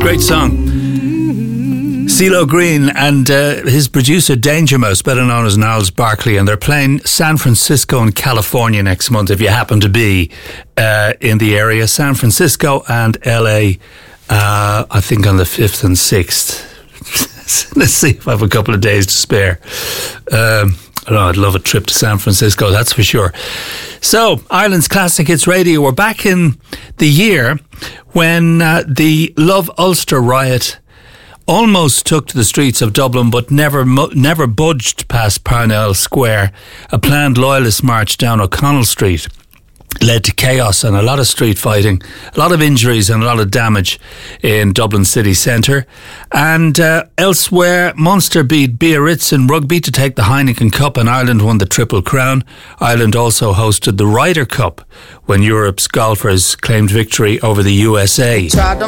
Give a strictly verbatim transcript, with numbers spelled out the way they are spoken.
Great song. CeeLo Green and uh, his producer Danger Mouse, better known as Gnarls Barkley, and they're playing San Francisco and California next month if you happen to be uh, in the area. San Francisco and L A, uh, I think on the fifth and sixth. Let's see if I have a couple of days to spare. Um, I don't know, I'd love a trip to San Francisco, that's for sure. So, Ireland's Classic Hits Radio, we're back in the year when uh, the Love Ulster riot almost took to the streets of Dublin, but never never budged past Parnell Square. A planned loyalist march down O'Connell Street led to chaos and a lot of street fighting, a lot of injuries and a lot of damage in Dublin city centre. And uh, elsewhere, Munster beat Biarritz in rugby to take the Heineken Cup, and Ireland won the Triple Crown. Ireland also hosted the Ryder Cup when Europe's golfers claimed victory over the U S A.